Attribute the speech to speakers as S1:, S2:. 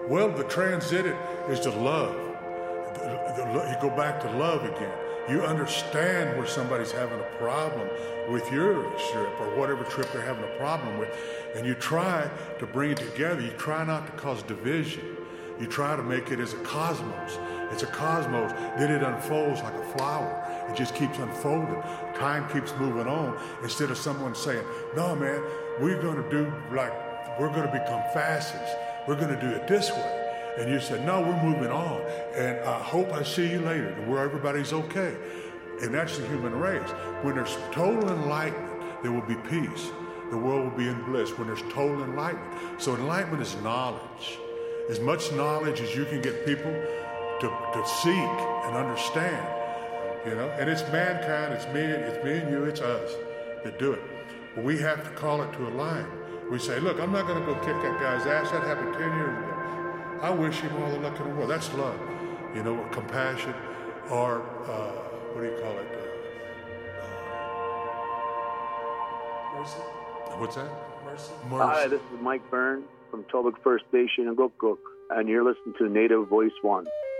S1: Well, the transited is to love. You go back to love again. You understand where somebody's having a problem with your trip or whatever trip they're having a problem with, and you try to bring it together. You try not to cause division. You try to make it as a cosmos. It's a cosmos. Then it unfolds like a flower. It just keeps unfolding. Time keeps moving on. Instead of someone saying, no, man, we're going to become fascists. We're going to do it this way. And you said, no, we're moving on. And I hope I see you later, where everybody's okay. And that's the human race. When there's total enlightenment, there will be peace. The world will be in bliss when there's total enlightenment. So enlightenment is knowledge. As much knowledge as you can get people to seek and understand. And it's mankind, it's me and you, it's us that do it. But we have to call it to a line. We say, look, I'm not going to go kick that guy's ass. That happened 10 years ago. I wish him all the luck in the world. That's love, or compassion, or what do you call it?
S2: Mercy.
S1: What's that?
S2: Mercy.
S3: Hi, this is Mike Byrne from Tobic First Station in Gukguk, and you're listening to Native Voice One.